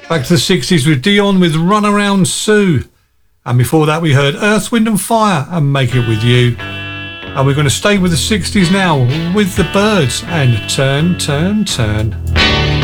Back to the 60s with Dion with Run Around Sue. And before that we heard Earth, Wind and Fire and Make It With You. And we're going to stay with the 60s now with the Byrds and Turn, Turn, Turn.